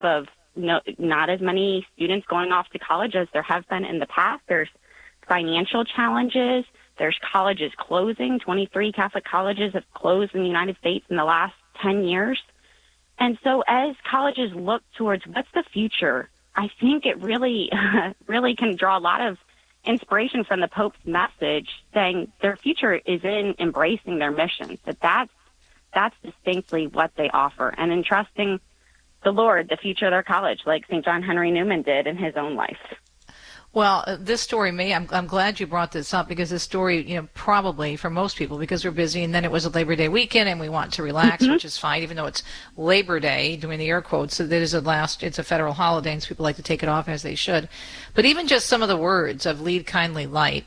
of not as many students going off to college as there have been in the past. There's financial challenges. There's colleges closing. 23 Catholic colleges have closed in the United States in the last 10 years. And so as colleges look towards what's the future, I think it really, really can draw a lot of inspiration from the Pope's message saying their future is in embracing their mission, that's distinctly what they offer, and entrusting the Lord the future of their college, like St. John Henry Newman did in his own life. Well, this story I'm glad you brought this up, because this story, probably for most people, because we're busy, and then it was a Labor Day weekend and we want to relax, which is fine, even though it's Labor Day, doing the air quotes, so that is it's a federal holiday, and so people like to take it off as they should. But even just some of the words of lead kindly light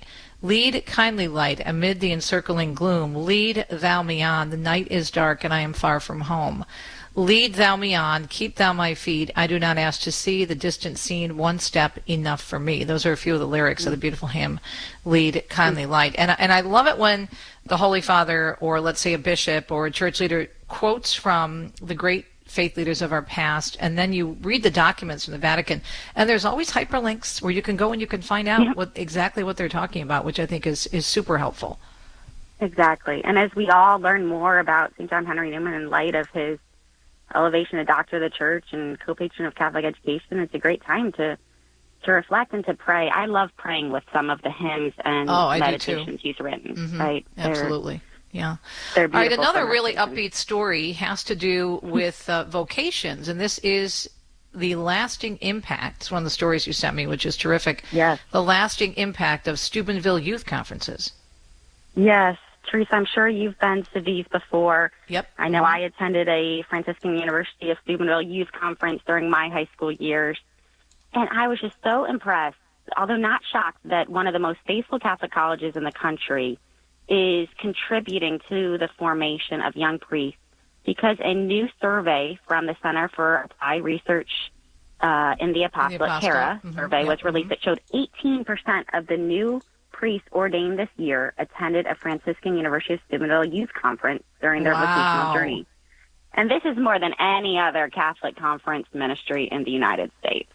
amid the encircling gloom, lead thou me on, the night is dark and I am far from home. Lead thou me on, keep thou my feet, I do not ask to see the distant scene, one step enough for me. Those are a few of the lyrics of the beautiful hymn, Lead Kindly Light. And I love it when the Holy Father, or let's say a bishop or a church leader, quotes from the great faith leaders of our past, and then you read the documents from the Vatican, and there's always hyperlinks where you can go and you can find out exactly what they're talking about, which I think is super helpful. Exactly. And as we all learn more about St. John Henry Newman in light of his elevation to Doctor of the Church and co-patron of Catholic education, it's a great time to reflect and to pray. I love praying with some of the hymns and meditations he's written. Mm-hmm. Right? Absolutely. Yeah. All right. Another really upbeat story has to do with vocations, and this is the lasting impact. It's one of the stories you sent me, which is terrific. Yes. The lasting impact of Steubenville youth conferences. Yes. Teresa, I'm sure you've been to these before. Yep. I know I attended a Franciscan University of Steubenville youth conference during my high school years, and I was just so impressed, although not shocked, that one of the most faithful Catholic colleges in the country is contributing to the formation of young priests, because a new survey from the Center for Applied Research in the Apostolate, CARA survey, was released that showed 18% of the new priests ordained this year attended a Franciscan University of Steubenville youth conference during their vocational journey. And this is more than any other Catholic conference ministry in the United States.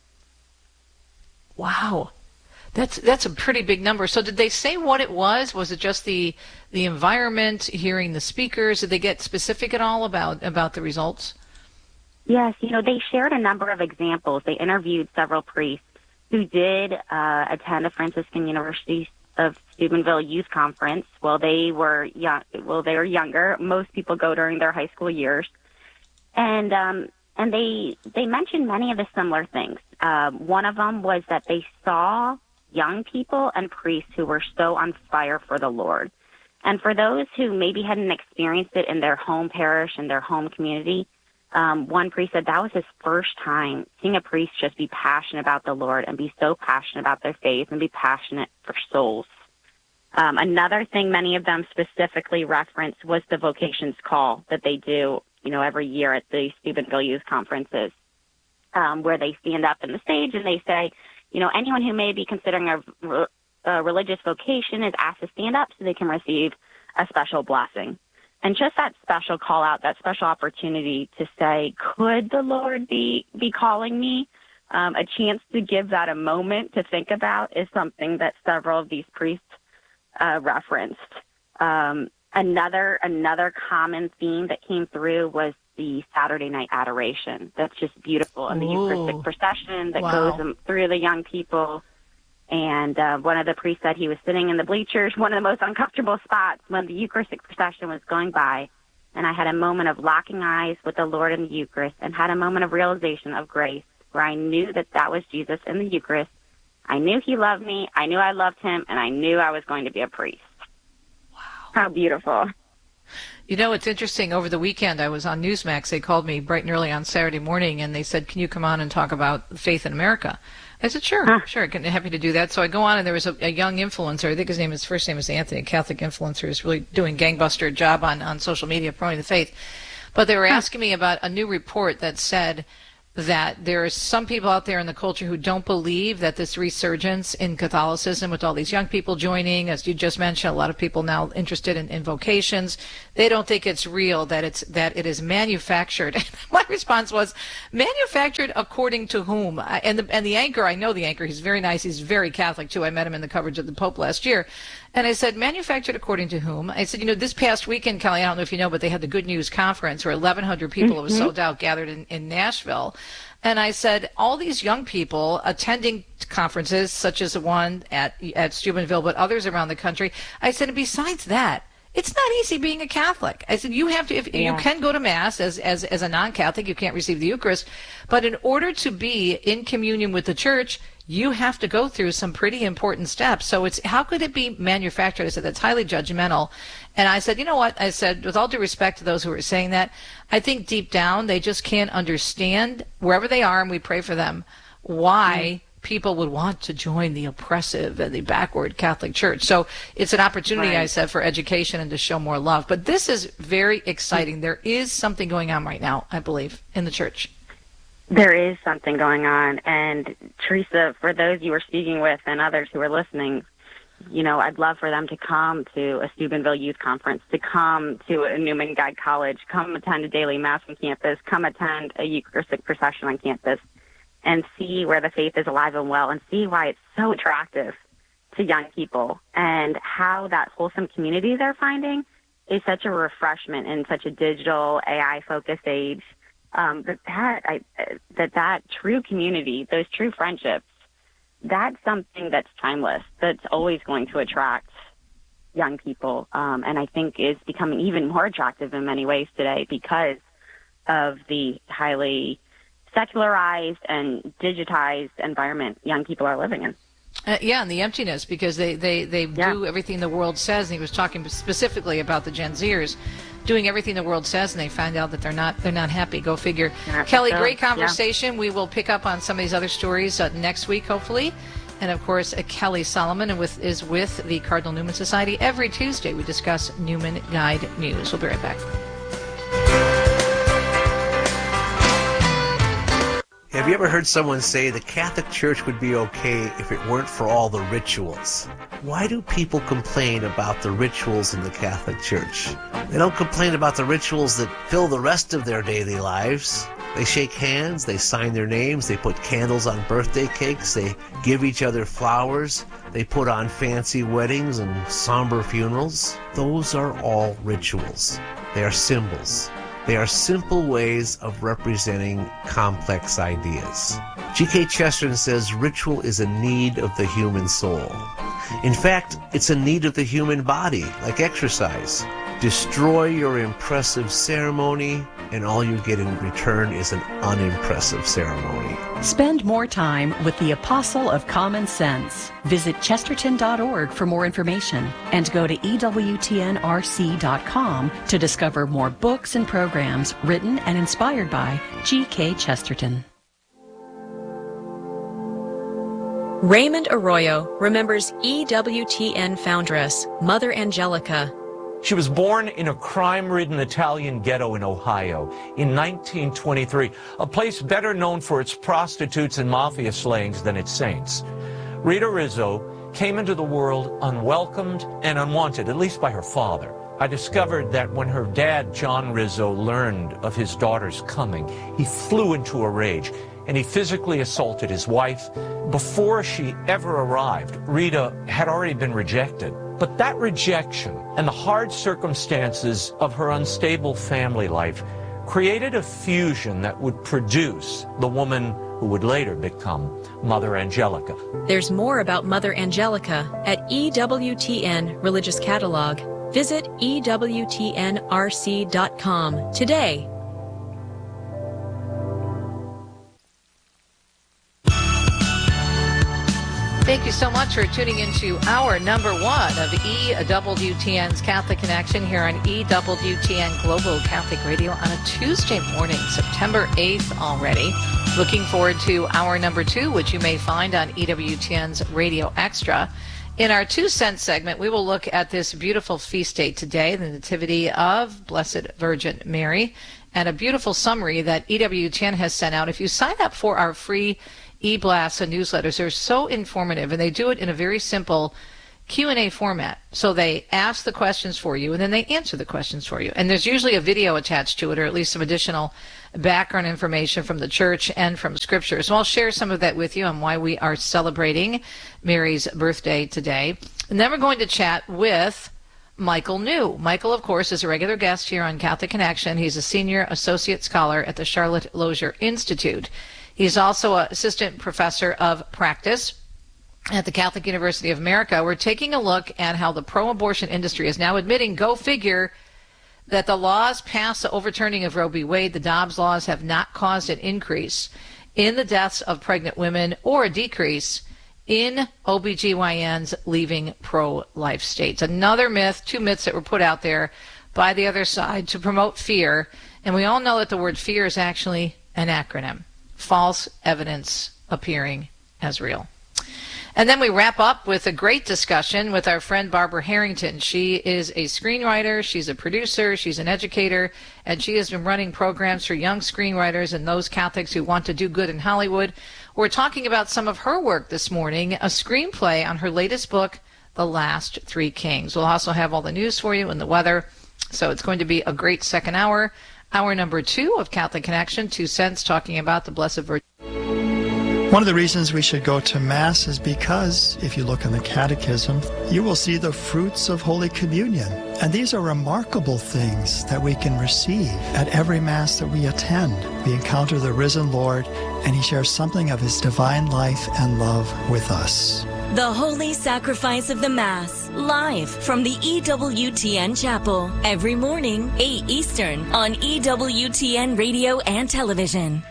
Wow. That's a pretty big number. So did they say what it was? Was it just the environment, hearing the speakers? Did they get specific at all about the results? Yes, they shared a number of examples. They interviewed several priests who did attend a Franciscan University of Steubenville youth conference. They were younger. Most people go during their high school years, and they mentioned many of the similar things. One of them was that they saw young people and priests who were so on fire for the Lord. And for those who maybe hadn't experienced it in their home parish, in their home community, one priest said that was his first time seeing a priest just be passionate about the Lord and be so passionate about their faith and be passionate for souls. Another thing many of them specifically referenced was the vocations call that they do, every year at the Steubenville youth conferences, where they stand up in the stage and they say, anyone who may be considering a religious vocation is asked to stand up so they can receive a special blessing. And just that special call out, that special opportunity to say, could the Lord be calling me? A chance to give that a moment to think about is something that several of these priests referenced. Another common theme that came through was the Saturday night adoration. That's just beautiful. And the Eucharistic procession that goes through the young people. And one of the priests said he was sitting in the bleachers, one of the most uncomfortable spots when the Eucharistic procession was going by. And I had a moment of locking eyes with the Lord in the Eucharist and had a moment of realization of grace where I knew that was Jesus in the Eucharist. I knew he loved me. I knew I loved him. And I knew I was going to be a priest. Wow. How beautiful. It's interesting. Over the weekend, I was on Newsmax. They called me bright and early on Saturday morning, and they said, can you come on and talk about faith in America? I said, sure, happy to do that. So I go on, and there was a young influencer. I think his first name is Anthony, a Catholic influencer who's really doing gangbuster job on social media promoting the faith. But they were asking me about a new report that said that there are some people out there in the culture who don't believe that this resurgence in Catholicism with all these young people joining, as you just mentioned, a lot of people now interested in vocations, they don't think it's real, that it is manufactured. My response was, manufactured according to whom? And the anchor, I know the anchor, he's very nice, he's very Catholic too. I met him in the coverage of the Pope last year. And I said, manufactured according to whom? I said, this past weekend, Kelly, I don't know if you know, but they had the Good News Conference where 1,100 people, it was sold out, gathered in Nashville. And I said, all these young people attending conferences, such as the one at Steubenville, but others around the country, I said, and besides that, it's not easy being a Catholic. I said, you have to, you can go to Mass as a non-Catholic, you can't receive the Eucharist, but in order to be in communion with the Church, you have to go through some pretty important steps. So how could it be manufactured? I said, that's highly judgmental. And I said, you know what? I said, with all due respect to those who are saying that, I think deep down they just can't understand, wherever they are, and we pray for them, why people would want to join the oppressive and the backward Catholic Church. So it's an opportunity, I said, for education and to show more love. But this is very exciting. There is something going on right now, I believe, in the Church. There is something going on. And Teresa, for those you were speaking with and others who are listening, I'd love for them to come to a Steubenville Youth Conference, to come to a Newman Guide College, come attend a daily Mass on campus, come attend a Eucharistic procession on campus, and see where the faith is alive and well, and see why it's so attractive to young people, and how that wholesome community they're finding is such a refreshment in such a digital, AI-focused age. That true community, those true friendships, that's something that's timeless, that's always going to attract young people, and I think is becoming even more attractive in many ways today because of the highly secularized and digitized environment young people are living in. And the emptiness, because they do everything the world says. And he was talking specifically about the Gen Zers doing everything the world says, and they find out that they're not happy. Go figure. Kelly, great conversation. We will pick up on some of these other stories next week, hopefully. And of course, Kelly Solomon is with the Cardinal Newman Society. Every Tuesday we discuss Newman Guide News. We'll be right back. Have you ever heard someone say the Catholic Church would be okay if it weren't for all the rituals? Why do people complain about the rituals in the Catholic Church? They don't complain about the rituals that fill the rest of their daily lives. They shake hands, they sign their names, they put candles on birthday cakes, they give each other flowers, they put on fancy weddings and somber funerals. Those are all rituals. They are symbols. They are simple ways of representing complex ideas. G.K. Chesterton says ritual is a need of the human soul. In fact, it's a need of the human body, like exercise. Destroy your impressive ceremony, and all you get in return is an unimpressive ceremony. Spend more time with the Apostle of Common Sense. Visit chesterton.org for more information and go to EWTNRC.com to discover more books and programs written and inspired by G.K. Chesterton. Raymond Arroyo remembers EWTN foundress Mother Angelica. She was born in a crime-ridden Italian ghetto in Ohio in 1923, a place better known for its prostitutes and mafia slayings than its saints. Rita Rizzo came into the world unwelcomed and unwanted, at least by her father. I discovered that when her dad, John Rizzo, learned of his daughter's coming, he flew into a rage and he physically assaulted his wife. Before she ever arrived, Rita had already been rejected. But that rejection and the hard circumstances of her unstable family life created a fusion that would produce the woman who would later become Mother Angelica. There's more about Mother Angelica at EWTN Religious Catalog. Visit EWTNRC.com today. Thank you so much for tuning into hour number one of EWTN's Catholic Connection here on EWTN Global Catholic Radio on a Tuesday morning, September 8th already. Looking forward to hour number two, which you may find on EWTN's Radio Extra. In our 2 cent segment, we will look at this beautiful feast day today, the Nativity of Blessed Virgin Mary. and a beautiful summary that EWTN has sent out. If you sign up for our free e-blasts and newsletters, they're so informative, and they do it in a very simple Q&A format. So they ask the questions for you, and then they answer the questions for you. And there's usually a video attached to it, or at least some additional background information from the church and from Scripture. So I'll share some of that with you on why we are celebrating Mary's birthday today. And then we're going to chat with Michael New. Michael, of course, is a regular guest here on Catholic Connection. He's a senior associate scholar at the Charlotte Lozier Institute. He's also an assistant professor of practice at the Catholic University of America. We're taking a look at how the pro-abortion industry is now admitting, go figure, that the laws passed the overturning of Roe v. Wade, the Dobbs laws, have not caused an increase in the deaths of pregnant women or a decrease in OBGYNs leaving pro-life states. Another myth, two myths that were put out there by the other side to promote fear. And we all know that the word fear is actually an acronym. False evidence appearing as real. And then we wrap up with a great discussion with our friend Barbara Harrington. She is a screenwriter, she's a producer, she's an educator, and she has been running programs for young screenwriters and those Catholics who want to do good in Hollywood. We're talking about some of her work this morning, a screenplay on her latest book, The Last Three Kings. We'll also have all the news for you and the weather, so it's going to be a great second hour. Hour number 2 of Catholic Connection, 2 cents, talking about the Blessed Virgin. One of the reasons we should go to Mass is because, if you look in the Catechism, you will see the fruits of Holy Communion. And these are remarkable things that we can receive at every Mass that we attend. We encounter the risen Lord, and He shares something of His divine life and love with us. The Holy Sacrifice of the Mass, live from the EWTN Chapel, every morning, 8 Eastern, on EWTN Radio and Television.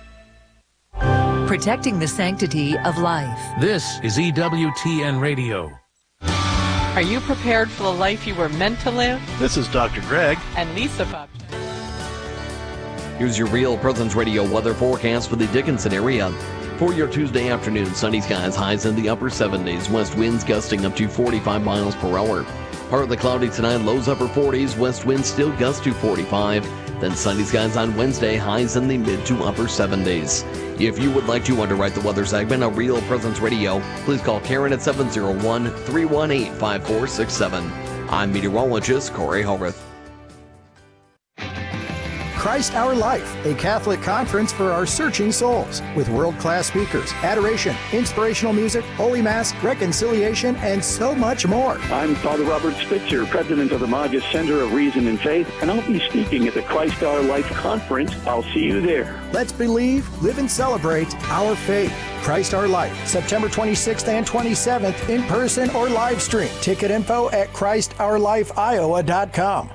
Protecting the sanctity of life. This is EWTN Radio. Are you prepared for the life you were meant to live? This is Dr. Greg. And Lisa Popchan. Here's your Real Presence Radio weather forecast for the Dickinson area. For your Tuesday afternoon, sunny skies, highs in the upper 70s, west winds gusting up to 45 miles per hour. Partly cloudy tonight, lows upper 40s, west winds still gust to 45. Then sunny skies on Wednesday, highs in the mid to upper 70s. If you would like to underwrite the weather segment on Real Presence Radio, please call Karen at 701-318-5467. I'm meteorologist Corey Hogarth. Christ Our Life, a Catholic conference for our searching souls, with world-class speakers, adoration, inspirational music, Holy Mass, reconciliation, and so much more. I'm Father Robert Spitzer, president of the Magis Center of Reason and Faith, and I'll be speaking at the Christ Our Life conference. I'll see you there. Let's believe, live, and celebrate our faith. Christ Our Life, September 26th and 27th, in person or live stream. Ticket info at ChristOurLifeIowa.com.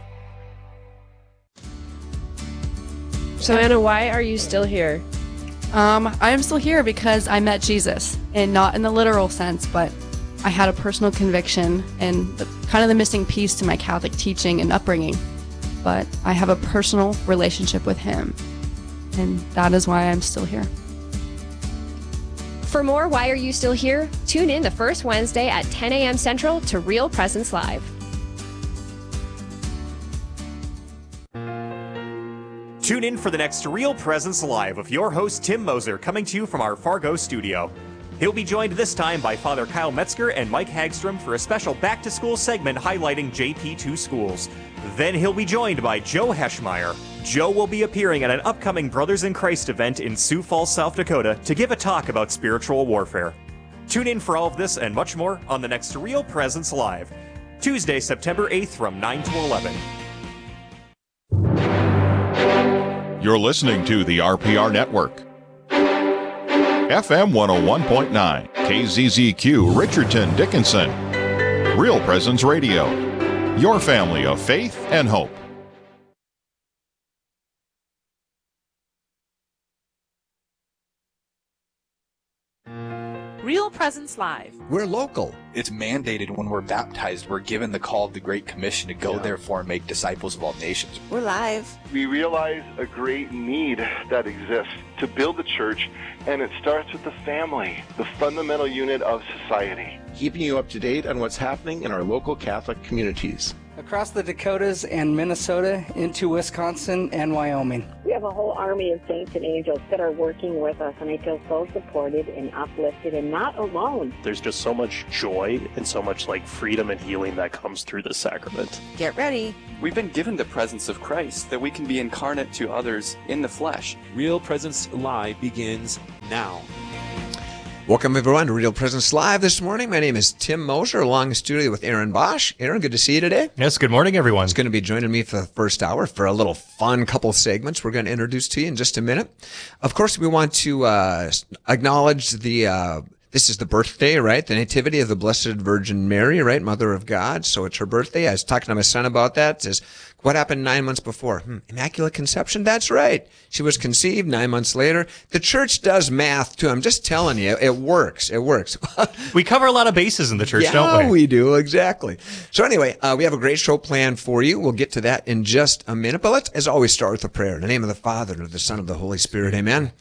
So Anna, why are you still here? I am still here because I met Jesus, and not in the literal sense, but I had a personal conviction and kind of the missing piece to my Catholic teaching and upbringing. But I have a personal relationship with Him, and that is why I'm still here. For more Why Are You Still Here? Tune in the first Wednesday at 10 a.m. Central to Real Presence Live. Tune in for the next Real Presence Live with your host Tim Moser, coming to you from our Fargo studio. He'll be joined this time by Father Kyle Metzger and Mike Hagstrom for a special back-to-school segment highlighting JP2 schools. Then he'll be joined by Joe Heschmeyer. Joe will be appearing at an upcoming Brothers in Christ event in Sioux Falls, South Dakota to give a talk about spiritual warfare. Tune in for all of this and much more on the next Real Presence Live, Tuesday, September 8th from 9 to 11. You're listening to the RPR Network. FM 101.9, KZZQ, Richardson, Dickinson. Real Presence Radio. Your family of faith and hope. Real Presence Live. We're local. It's mandated when we're baptized. We're given the call of the Great Commission to go, therefore, and make disciples of all nations. We're live. We realize a great need that exists to build the church, and it starts with the family, the fundamental unit of society. Keeping you up to date on what's happening in our local Catholic communities. across the Dakotas and Minnesota into Wisconsin and Wyoming. We have a whole army of saints and angels that are working with us, and I feel so supported and uplifted and not alone. There's just so much joy and so much freedom and healing that comes through the sacrament. Get ready. We've been given the presence of Christ that we can be incarnate to others in the flesh. Real Presence Live begins now. Welcome, everyone, to Real Presence Live this morning. My name is Tim Moser, along the studio with Aaron Bosch. Aaron, good to see you today. Yes, good morning, everyone. He's going to be joining me for the first hour for a little fun couple segments we're going to introduce to you in just a minute. Of course, we want to acknowledge this is the birthday, right? The nativity of the Blessed Virgin Mary, right? Mother of God. So it's her birthday. I was talking to my son about that. It says, what happened 9 months before? Immaculate Conception? That's right. She was conceived 9 months later. The church does math, too. I'm just telling you, it works. It works. We cover a lot of bases in the church, don't we? Yeah, we do. Exactly. So anyway, we have a great show planned for you. We'll get to that in just a minute. But let's, as always, start with a prayer. In the name of the Father, and of the Son, and of the Holy Spirit. Amen.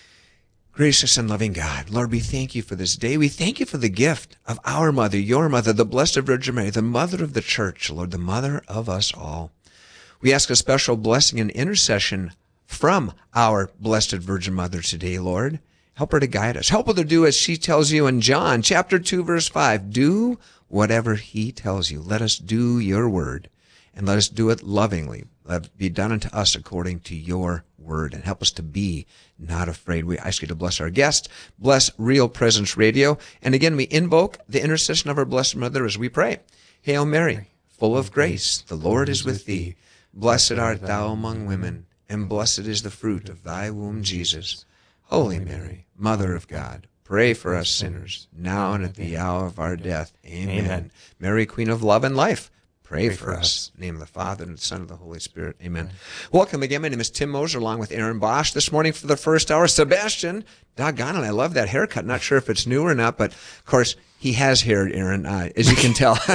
Gracious and loving God, Lord, we thank you for this day. We thank you for the gift of our mother, your mother, the Blessed Virgin Mary, the mother of the church, Lord, the mother of us all. We ask a special blessing and intercession from our Blessed Virgin Mother today, Lord. Help her to guide us. Help her to do as she tells you in John chapter 2, verse 5. Do whatever he tells you. Let us do your word, and let us do it lovingly. Let it be done unto us according to your word, and help us to be not afraid. We ask you to bless our guests, bless Real Presence Radio, and again, we invoke the intercession of our Blessed Mother as we pray. Hail Mary, full of grace, the Lord is with thee. Blessed art thou among women, and blessed is the fruit of thy womb, Jesus. Holy Mary, Mother of God, pray for us sinners, now and at the hour of our death. Amen. Mary, Queen of love and life, pray for us. In the name of the Father, and the Son, and the Holy Spirit. Amen. Welcome again. My name is Tim Moser, along with Aaron Bosch. This morning for the first hour, Sebastian. Doggone it, I love that haircut. Not sure if it's new or not, but of course, he has hair, Aaron. As you can tell,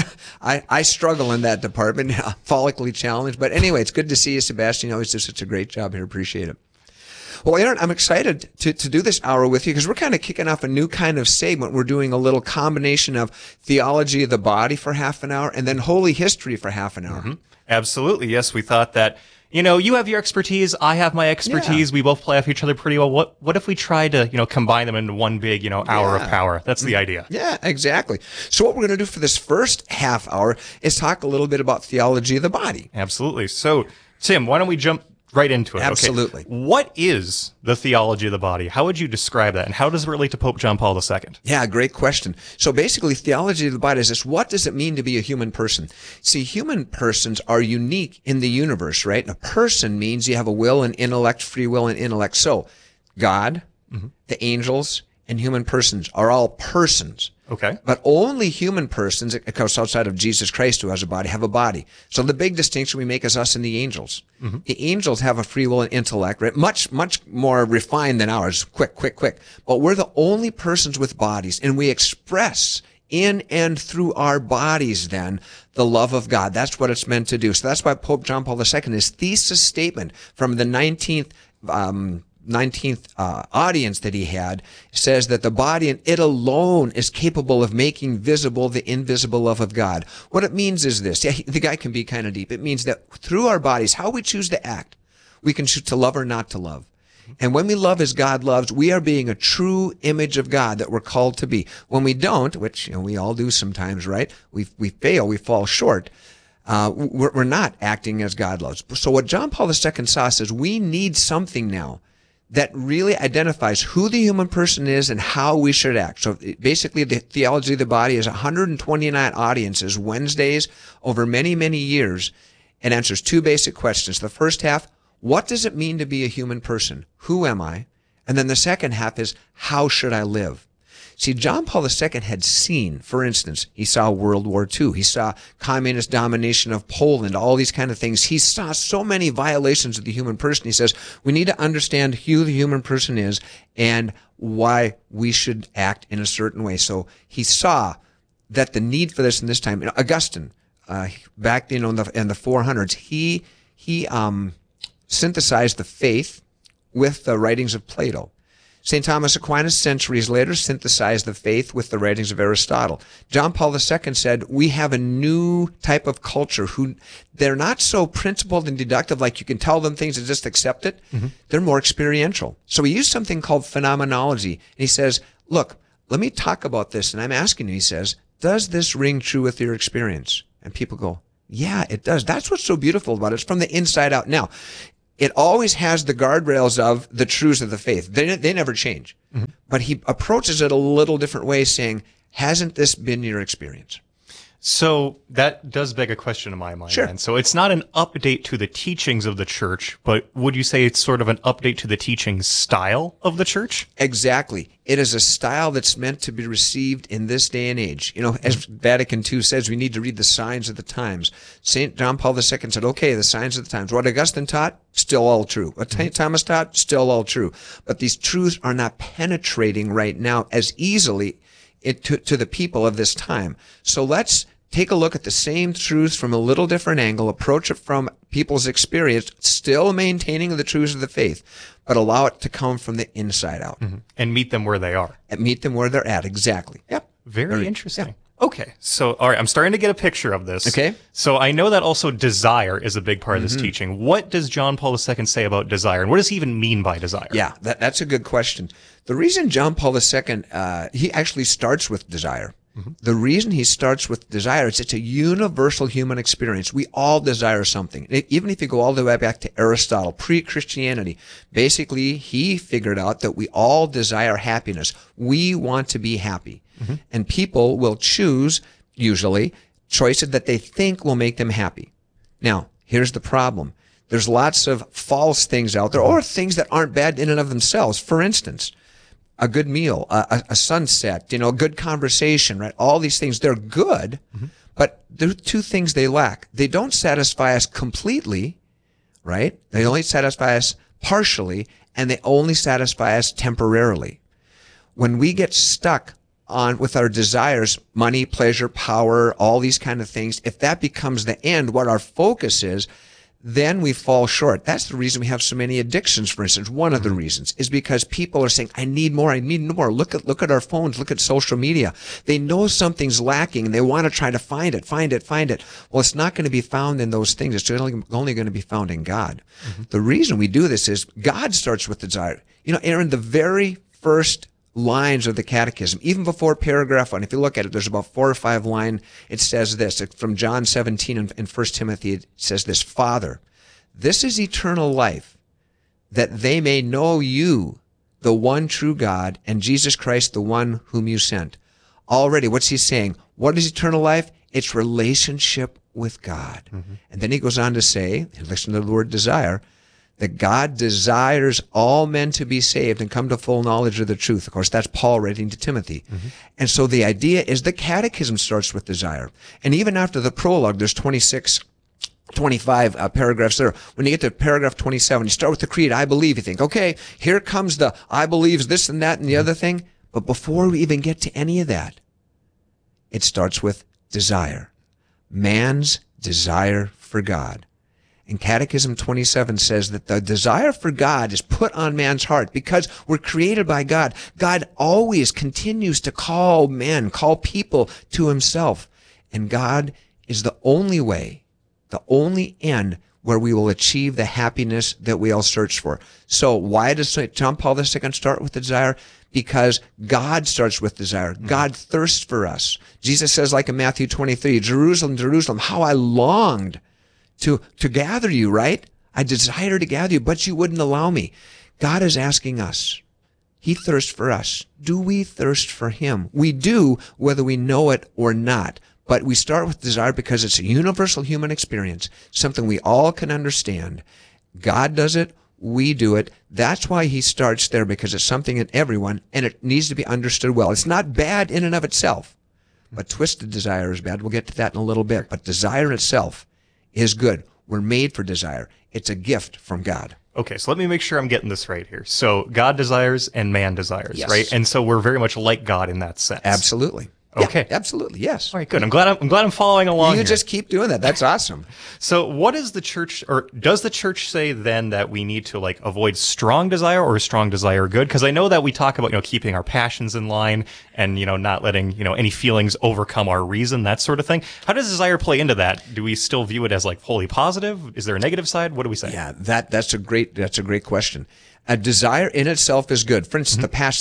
I struggle in that department, follically challenged. But anyway, it's good to see you, Sebastian. You always do such a great job here. Appreciate it. Well, Aaron, I'm excited to do this hour with you because we're kind of kicking off a new kind of segment. We're doing a little combination of theology of the body for half an hour and then holy history for half an hour. Mm-hmm. Absolutely. Yes, we thought that, you have your expertise, I have my expertise, we both play off each other pretty well. What if we try to, combine them into one big, hour of power? That's the idea. Yeah, exactly. So what we're going to do for this first half hour is talk a little bit about theology of the body. Absolutely. So, Tim, why don't we jump right into it? Absolutely. Okay. What is the theology of the body? How would you describe that? And how does it relate to Pope John Paul II? Yeah, great question. So basically, theology of the body is this. What does it mean to be a human person? See, human persons are unique in the universe, right? A person means you have a will and intellect, free will and intellect. So God, the angels, and human persons are all persons. Okay. But only human persons, of course, outside of Jesus Christ, who has a body, have a body. So the big distinction we make is us and the angels. Mm-hmm. The angels have a free will and intellect, right? Much more refined than ours. Quick. But we're the only persons with bodies, and we express in and through our bodies, then, the love of God. That's what it's meant to do. So that's why Pope John Paul II, his thesis statement from the 19th audience that he had, says that the body and it alone is capable of making visible the invisible love of God. What it means is this. Yeah, the guy can be kind of deep. It means that through our bodies, how we choose to act, we can choose to love or not to love. And when we love as God loves, we are being a true image of God that we're called to be. When we don't, which we all do sometimes, right? We fail, we fall short. We're not acting as God loves. So what John Paul II saw says we need something now that really identifies who the human person is and how we should act. So basically, the theology of the body is 129 audiences, Wednesdays, over many, many years, and answers two basic questions. The first half, what does it mean to be a human person? Who am I? And then the second half is, how should I live? See, John Paul II had seen, for instance, he saw World War II. He saw communist domination of Poland, all these kind of things. He saw so many violations of the human person. He says, we need to understand who the human person is and why we should act in a certain way. So he saw that the need for this in this time. Augustine, back in the 400s, he synthesized the faith with the writings of Plato. St. Thomas Aquinas, centuries later, synthesized the faith with the writings of Aristotle. John Paul II said, we have a new type of culture who they're not so principled and deductive like you can tell them things and just accept it. They're more experiential. So he used something called phenomenology. And he says, look, let me talk about this. And I'm asking you, he says, does this ring true with your experience? And people go, yeah, it does. That's what's so beautiful about it. It's from the inside out. Now, it always has the guardrails of the truths of the faith. They never change. But he approaches it a little different way, saying, hasn't this been your experience? So that does beg a question in my mind. Sure. And so it's not an update to the teachings of the church, but would you say it's sort of an update to the teaching style of the church? Exactly. It is a style that's meant to be received in this day and age. You know, as Vatican II says, we need to read the signs of the times. St. John Paul II said, okay, the signs of the times. What Augustine taught, still all true. What St. Thomas taught, still all true. But these truths are not penetrating right now as easily to the people of this time. So let's take a look at the same truths from a little different angle, approach it from people's experience, still maintaining the truths of the faith, but allow it to come from the inside out. And meet them where they are. And meet them where they're at, exactly. Yep. Very interesting. Yeah. Okay, so all right, I'm starting to get a picture of this. Okay. So I know that also desire is a big part of this teaching. What does John Paul II say about desire, and what does he even mean by desire? Yeah, that's a good question. The reason John Paul II, he actually starts with desire. The reason he starts with desire is it's a universal human experience. We all desire something. Even if you go all the way back to Aristotle, pre-Christianity, basically he figured out that we all desire happiness. We want to be happy. And people will choose, usually, choices that they think will make them happy. Now, here's the problem. There's lots of false things out there, or things that aren't bad in and of themselves. For instance, a good meal, a sunset, a good conversation, right? All these things, they're good, but there are two things they lack. They don't satisfy us completely, right? They only satisfy us partially, and they only satisfy us temporarily. When we get stuck with our desires, money, pleasure, power, all these kind of things, if that becomes the end, what our focus is, then we fall short. That's the reason we have so many addictions, for instance. One of the reasons is because people are saying, I need more, I need more. Look at our phones, look at social media. They know something's lacking and they want to try to find it. Well, it's not going to be found in those things. It's only going to be found in God. The reason we do this is God starts with desire. Aaron, the very first lines of the catechism, even before paragraph 1, if you look at it, there's about 4 or 5 lines. It says this, from John 17 and 1 Timothy, it says this, Father, this is eternal life, that they may know you, the one true God, and Jesus Christ, the one whom you sent. Already, what's he saying? What is eternal life? It's relationship with God. And then he goes on to say, listen to the word desire, that God desires all men to be saved and come to full knowledge of the truth. Of course, that's Paul writing to Timothy. And so the idea is the catechism starts with desire. And even after the prologue, there's 25 paragraphs there. When you get to paragraph 27, you start with the creed, I believe. You think, okay, here comes the I believes this and that and the other thing. But before we even get to any of that, it starts with desire. Man's desire for God. And Catechism 27 says that the desire for God is put on man's heart because we're created by God. God always continues to call people to himself. And God is the only way, the only end where we will achieve the happiness that we all search for. So why does John Paul II start with desire? Because God starts with desire. God thirsts for us. Jesus says, like in Matthew 23, Jerusalem, Jerusalem, how I longed to gather you, right? I desire to gather you, but you wouldn't allow me. God is asking us. He thirsts for us. Do we thirst for him? We do, whether we know it or not. But we start with desire because it's a universal human experience, something we all can understand. God does it. We do it. That's why he starts there, because it's something in everyone, and it needs to be understood well. It's not bad in and of itself, but twisted desire is bad. We'll get to that in a little bit. But desire in itself is good. We're made for desire. It's a gift from God. Okay, so let me make sure I'm getting this right here. So God desires and man desires, Yes. right? And so we're very much like God in that sense. Absolutely. Okay. Yeah, absolutely. Yes. All right, good. I'm glad I'm following along. You here. just keep doing that. That's awesome. So what is the church, or does the church say then that we need to like avoid strong desire or strong desire good? Because I know that we talk about, keeping our passions in line and, not letting, any feelings overcome our reason, that sort of thing. How does desire play into that? Do we still view it as like wholly positive? Is there a negative side? What do we say? Yeah, that's a great question. A desire in itself is good. For instance, the passion,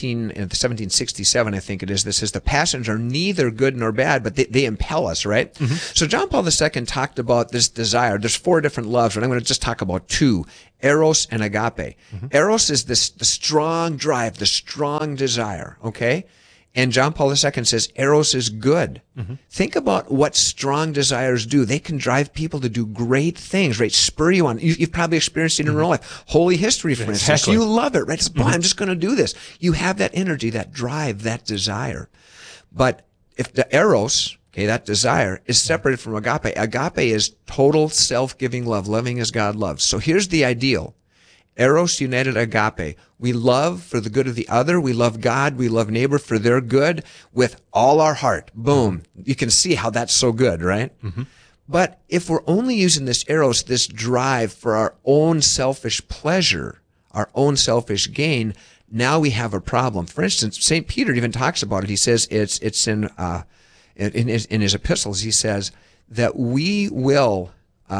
1767, I think it is, this says the passions are neither good nor bad, but they impel us, right? So John Paul II talked about this desire. There's 4 different loves, but I'm going to just talk about 2, eros and agape. Eros is the strong drive, the strong desire, okay? And John Paul II says eros is good. Think about what strong desires do. They can drive people to do great things, right? Spur you on. You've probably experienced it in real life. Holy history, for instance. Exactly. You love it, right? It's, boy, I'm just going to do this. You have that energy, that drive, that desire. But if the eros, okay, that desire, is separated from agape, agape is total self-giving love, loving as God loves. So here's the ideal. Eros united agape. We love for the good of the other. We love God. We love neighbor for their good with all our heart. Boom. You can see how that's so good, right? But if we're only using this eros, this drive for our own selfish pleasure, our own selfish gain, now we have a problem. For instance, St. Peter even talks about it. He says it's in his epistles. He says that we will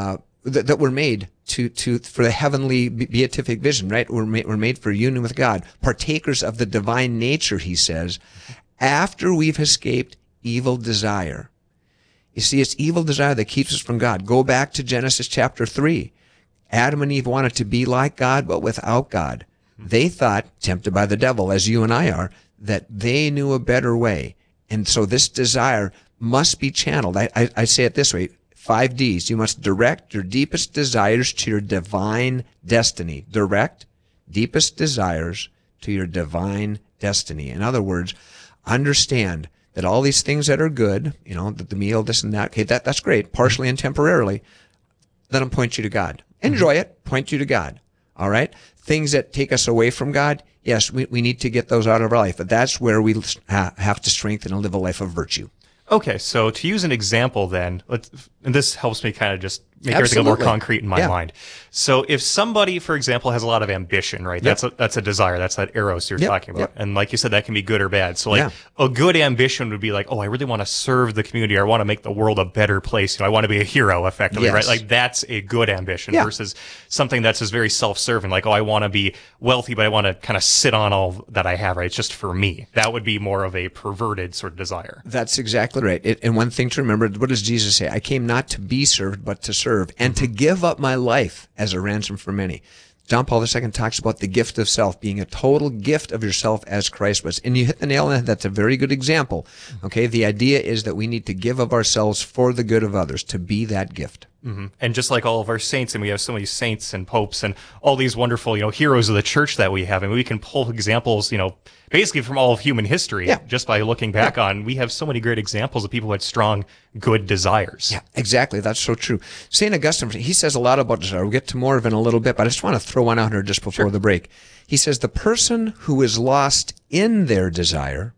that we're made for the heavenly beatific vision, right? We're made for union with God, partakers of the divine nature, he says, after we've escaped evil desire. You see, it's evil desire that keeps us from God. Go back to Genesis chapter 3. Adam and Eve wanted to be like God, but without God. They thought, tempted by the devil, as you and I are, that they knew a better way. And so this desire must be channeled. I say it this way. 5 Ds. You must direct your deepest desires to your divine destiny. Direct deepest desires to your divine destiny. In other words, understand that all these things that are good, the meal, this and that, okay, that's great, partially and temporarily, let them point you to God. Enjoy it, point you to God. All right? Things that take us away from God, yes, we need to get those out of our life, but that's where we have to strengthen and live a life of virtue. Okay, so to use an example then, and this helps me kind of just make everything a little more concrete in my mind. So if somebody, for example, has a lot of ambition, right? That's a desire. That's that eros you're talking about. And like you said, that can be good or bad. So like a good ambition would be like, oh, I really want to serve the community, or I want to make the world a better place. I want to be a hero effectively, right? Like that's a good ambition versus something that's just very self-serving. Like, oh, I want to be wealthy, but I want to kind of sit on all that I have, right? It's just for me. That would be more of a perverted sort of desire. That's exactly right. And one thing to remember, what does Jesus say? I came not to be served, but to serve, and to give up my life as a ransom for many. John Paul II talks about the gift of self, being a total gift of yourself as Christ was. And you hit the nail on the head. That's a very good example. Okay, the idea is that we need to give of ourselves for the good of others, to be that gift. And just like all of our saints, and we have so many saints and popes and all these wonderful, heroes of the church that we have, and we can pull examples, basically from all of human history, just by looking back on. We have so many great examples of people who had strong, good desires. Yeah, exactly. That's so true. St. Augustine, he says a lot about desire. We'll get to more of it in a little bit, but I just want to throw one out here just before the break. He says the person who is lost in their desire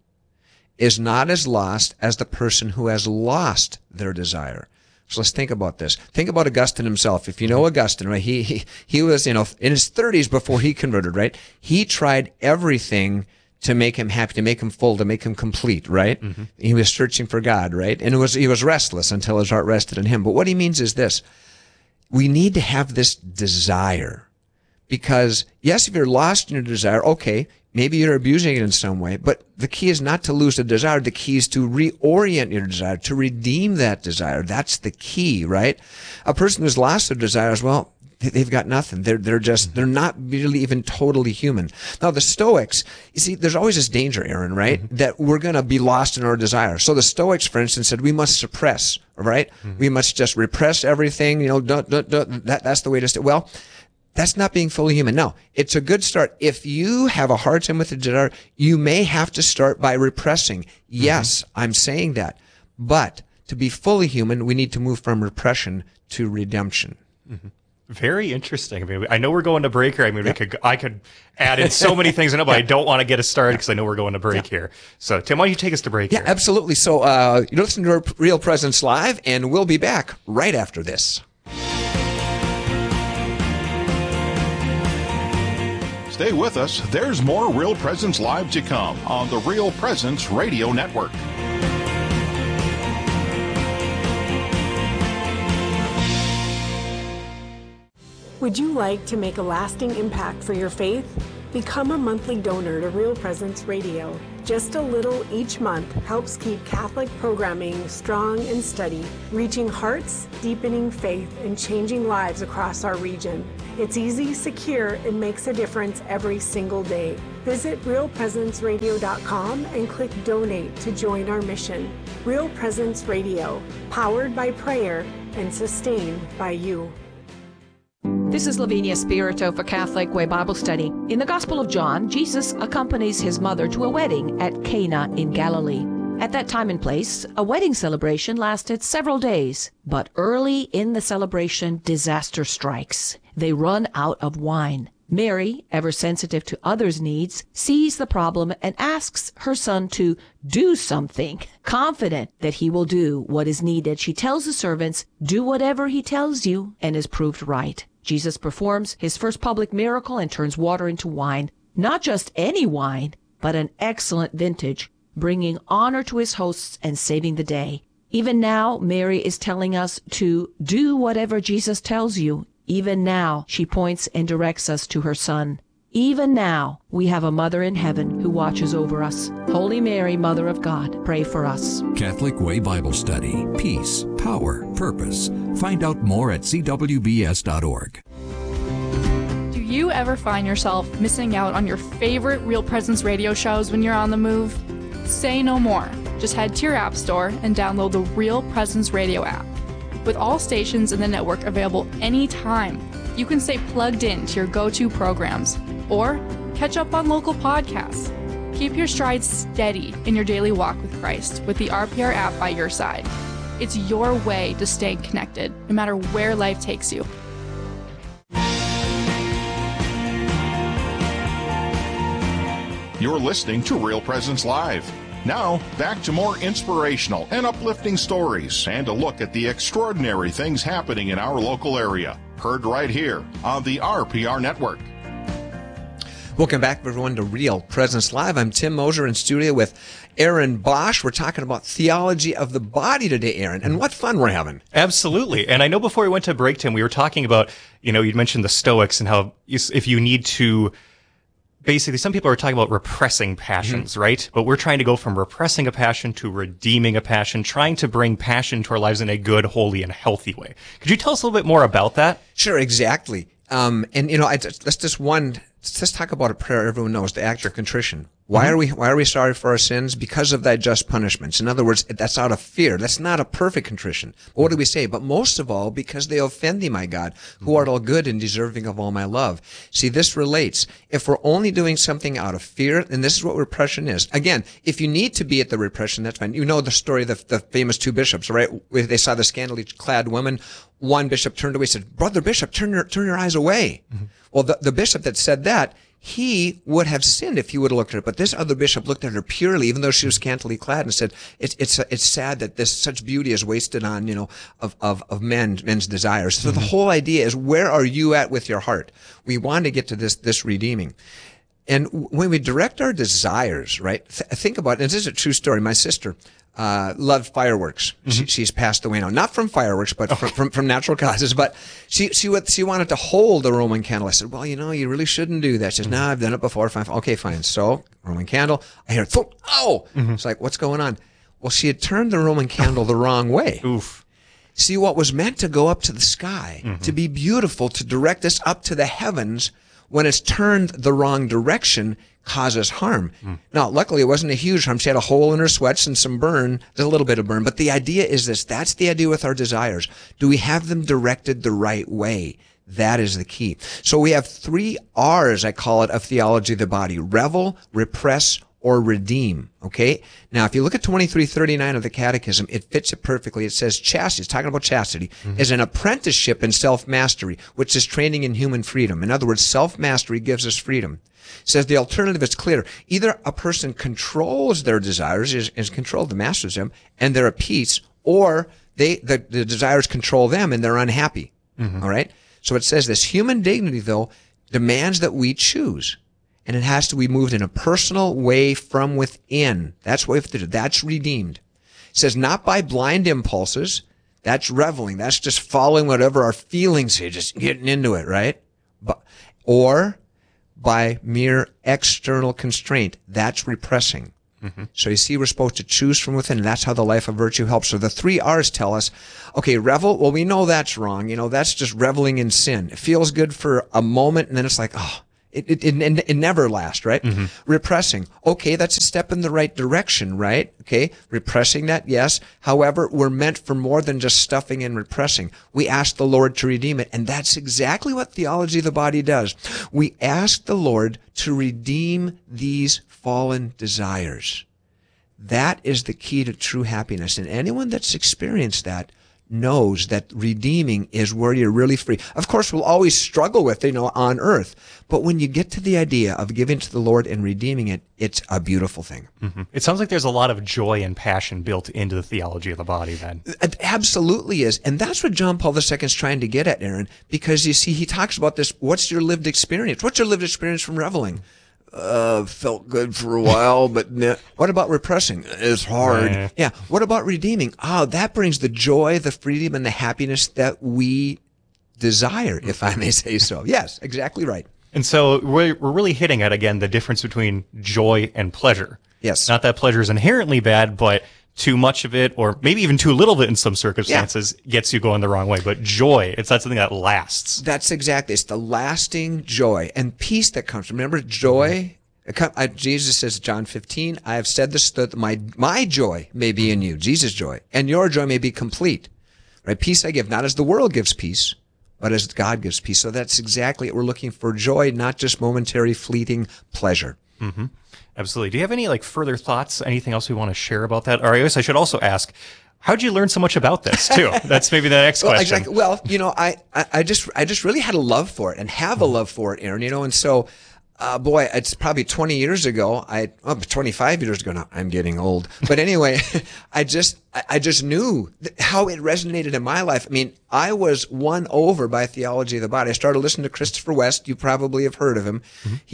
is not as lost as the person who has lost their desire. So let's think about this. Think about Augustine himself. If you know Augustine, right? He was, in his 30s before he converted, right? He tried everything to make him happy, to make him full, to make him complete, right? He was searching for God, right? And he was restless until his heart rested in him. But what he means is this. We need to have this desire. Because, yes, if you're lost in your desire, okay, maybe you're abusing it in some way, but the key is not to lose the desire. The key is to reorient your desire, to redeem that desire. That's the key, right? A person who's lost their desires, well, they've got nothing. They're not really even totally human. Now, the Stoics, you see, there's always this danger, Aaron, right? That we're going to be lost in our desire. So the Stoics, for instance, said we must suppress, right? We must just repress everything, that's the way to stay. Well, that's not being fully human. No, it's a good start. If you have a hard time with the desire, you may have to start by repressing. Yes, I'm saying that. But to be fully human, we need to move from repression to redemption. Very interesting. I mean, I know we're going to break here. I mean, I could add in so many things, but I don't want to get us started because I know we're going to break here. So, Tim, why don't you take us to break here? Yeah, absolutely. So, you're listening to Real Presence Live, and we'll be back right after this. Stay with us. There's more Real Presence Live to come on the Real Presence Radio Network. Would you like to make a lasting impact for your faith? Become a monthly donor to Real Presence Radio. Just a little each month helps keep Catholic programming strong and steady, reaching hearts, deepening faith, and changing lives across our region. It's easy, secure, and makes a difference every single day. Visit realpresenceradio.com and click Donate to join our mission. Real Presence Radio, powered by prayer and sustained by you. This is Lavinia Spirito for Catholic Way Bible Study. In the Gospel of John, Jesus accompanies his mother to a wedding at Cana in Galilee. At that time and place, a wedding celebration lasted several days. But early in the celebration, disaster strikes. They run out of wine. Mary, ever sensitive to others' needs, sees the problem and asks her son to do something. Confident that he will do what is needed, she tells the servants, "Do whatever he tells you," and is proved right. Jesus performs his first public miracle and turns water into wine. Not just any wine, but an excellent vintage, bringing honor to his hosts and saving the day. Even now, Mary is telling us to do whatever Jesus tells you. Even now, she points and directs us to her Son. Even now, we have a Mother in heaven who watches over us. Holy Mary, Mother of God, pray for us. Catholic Way Bible Study. Peace, power, purpose. Find out more at cwbs.org. Do you ever find yourself missing out on your favorite Real Presence radio shows when you're on the move? Say no more. Just head to your app store and download the Real Presence Radio app. With all stations in the network available anytime, you can stay plugged in to your go-to programs or catch up on local podcasts. Keep your stride steady in your daily walk with Christ with the RPR app by your side. It's your way to stay connected, no matter where life takes you. You're listening to Real Presence Live. Now, back to more inspirational and uplifting stories and a look at the extraordinary things happening in our local area. Heard right here on the RPR Network. Welcome back, everyone, to Real Presence Live. I'm Tim Moser in studio with Aaron Bosch. We're talking about theology of the body today, Aaron, and what fun we're having. Absolutely. And I know before we went to break, Tim, we were talking about, you'd mentioned the Stoics and how if you need to, basically, some people are talking about repressing passions, right? But we're trying to go from repressing a passion to redeeming a passion, trying to bring passion to our lives in a good, holy, and healthy way. Could you tell us a little bit more about that? Sure, exactly. Let's talk about a prayer everyone knows, the act of contrition. Why are we sorry for our sins? Because of thy just punishments. In other words, that's out of fear. That's not a perfect contrition. But what do we say? But most of all, because they offend thee, my God, who art all good and deserving of all my love. See, this relates. If we're only doing something out of fear, and this is what repression is. Again, if you need to be at the repression, that's fine. You know the story of the famous two bishops, right? They saw the scantily clad woman. One bishop turned away and said, "Brother Bishop, turn your eyes away." Well, the bishop that said that, he would have sinned if he would have looked at her. But this other bishop looked at her purely, even though she was scantily clad, and said, "It's sad that this such beauty is wasted on of men's desires." So the whole idea is, where are you at with your heart? We want to get to this redeeming. And when we direct our desires, right? Think about it. And this is a true story. My sister loved fireworks. She's passed away now, not from fireworks, but from natural causes. But she wanted to hold the Roman candle. I said, "Well, you really shouldn't do that." She says, "No, I've done it before." Fine. Okay, fine. So Roman candle. I hear it. Oh! It's like, what's going on? Well, she had turned the Roman candle the wrong way. Oof. See, what was meant to go up to the sky, to be beautiful, to direct us up to the heavens, when it's turned the wrong direction, causes harm. Now, luckily, it wasn't a huge harm. She had a hole in her sweats and some burn, just a little bit of burn. But the idea is this. That's the idea with our desires. Do we have them directed the right way? That is the key. So we have 3 R's, I call it, of theology of the body: revel, repress, or redeem. Okay? Now, if you look at 2339 of the Catechism, it fits it perfectly. It says chastity, it's talking about chastity, is an apprenticeship in self-mastery, which is training in human freedom. In other words, self-mastery gives us freedom. It says the alternative is clear. Either a person controls their desires, is controlled, masters them, and they're at peace, or the desires control them and they're unhappy. All right? So it says this. Human dignity, though, demands that we choose. And it has to be moved in a personal way from within. That's what we have to do. That's redeemed. It says not by blind impulses. That's reveling. That's just following whatever our feelings say, just getting into it, right? Or by mere external constraint. That's repressing. So you see, we're supposed to choose from within, and that's how the life of virtue helps. So the 3 R's tell us, okay, revel, well, we know that's wrong. You know, that's just reveling in sin. It feels good for a moment, and then it's like, oh, it never lasts, right? Repressing. Okay, that's a step in the right direction, right? Okay, repressing that, yes. However, we're meant for more than just stuffing and repressing. We ask the Lord to redeem it, and that's exactly what theology of the body does. We ask the Lord to redeem these fallen desires. That is the key to true happiness, and anyone that's experienced that knows that redeeming is where you're really free. Of course, we'll always struggle with it, on earth. But when you get to the idea of giving to the Lord and redeeming it, it's a beautiful thing. It sounds like there's a lot of joy and passion built into the theology of the body then. It absolutely is. And that's what John Paul II is trying to get at, Aaron, because you see, he talks about this. What's your lived experience? What's your lived experience from reveling? Felt good for a while, but what about repressing? It's hard. Yeah. What about redeeming? That brings the joy, the freedom, and the happiness that we desire, if I may say so. Yes, exactly right. And so we're really hitting at, again, the difference between joy and pleasure. Yes. Not that pleasure is inherently bad, but too much of it, or maybe even too little of it in some circumstances, gets you going the wrong way. But joy, it's not something that lasts. That's exactly. It's the lasting joy and peace that comes. Remember, joy, Jesus says, John 15, I have said this that my joy may be in you, Jesus' joy, and your joy may be complete. Right? Peace I give, not as the world gives peace, but as God gives peace. So that's exactly what we're looking for, joy, not just momentary, fleeting pleasure. Absolutely. Do you have any further thoughts? Anything else we want to share about that? Or I guess I should also ask, how'd you learn so much about this too? That's maybe the next question. Exactly. Well, I just really had a love for it and have a love for it, Aaron. And so, boy, it's probably 20 years ago. 25 years ago now. I'm getting old. But anyway, I just knew how it resonated in my life. I mean, I was won over by theology of the body. I started listening to Christopher West. You probably have heard of him.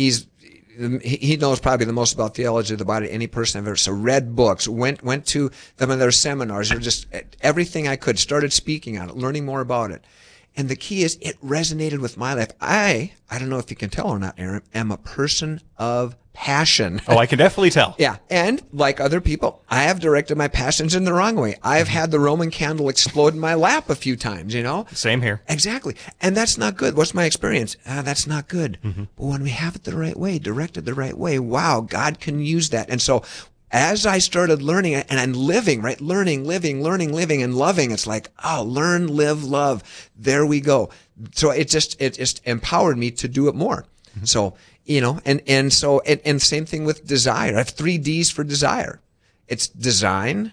He knows probably the most about theology of the body any person I've ever. So read books, went to them in their seminars, or just everything I could. Started speaking on it, learning more about it. And the key is it resonated with my life. I don't know if you can tell or not, Aaron, am a person of passion. Oh, I can definitely tell. Yeah. And like other people, I have directed my passions in the wrong way. I've had the Roman candle explode in my lap a few times, Same here. Exactly. And that's not good. What's my experience? That's not good. But when we have it the right way, directed the right way, wow, God can use that. And so as I started learning and I'm living, right? Learning, living, and loving. It's like, learn, live, love. There we go. So it just empowered me to do it more. So, and same thing with desire. I have 3 D's for desire. It's design,